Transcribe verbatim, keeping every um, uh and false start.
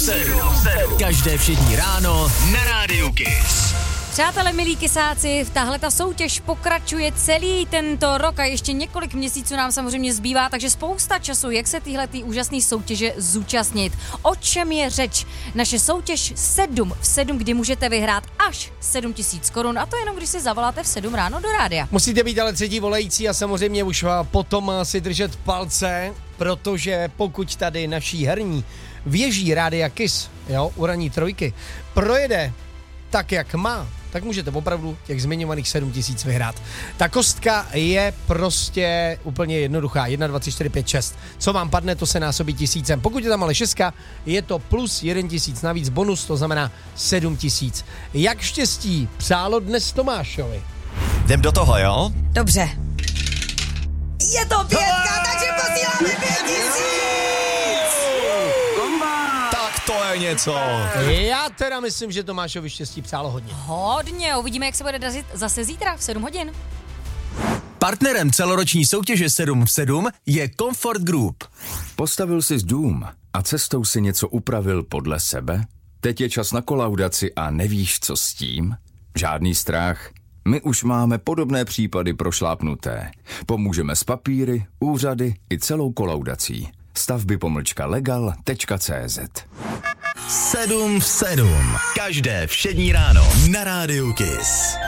sedm. Každé všední ráno na Rádiu Kiss. Přátelé, milí kysáci, tahle ta soutěž pokračuje celý tento rok a ještě několik měsíců nám samozřejmě zbývá, takže spousta času, jak se tyhle ty úžasné soutěže zúčastnit. O čem je řeč? Naše soutěž sedm v sedm, kdy můžete vyhrát až sedm tisíc korun, a to jenom, když si zavoláte v sedm ráno do rádia. Musíte být ale třetí volající a samozřejmě už potom si držet palce, protože pokud tady naší herní věží Rádia Kiss, jo, u ranní trojky, projede tak, jak má, tak můžete opravdu těch zmiňovaných sedm tisíc vyhrát. Ta kostka je prostě úplně jednoduchá. jedna, dva, tři, čtyři, pět, šest. Co vám padne, to se násobí tisícem. Pokud je tam ale šestka, je to plus jeden tisíc navíc bonus, to znamená sedm tisíc. Jak štěstí přálo dnes Tomášovi? Jdem do toho, jo? Dobře. Je to pětka, takže posíláme pět tisíc! To je něco. Já teda myslím, že Tomášovi štěstí přálo hodně. Hodně, uvidíme, jak se bude dařit zase zítra v sedm hodin. Partnerem celoroční soutěže sedm v sedm je Comfort Group. Postavil jsi dům a cestou si něco upravil podle sebe? Teď je čas na kolaudaci a nevíš, co s tím? Žádný strach. My už máme podobné případy prošlápnuté. Pomůžeme s papíry, úřady i celou kolaudací. Stavby pomlčka legal tečka cé zet. sedm v sedm. Každé všední ráno na Rádiu Kiss.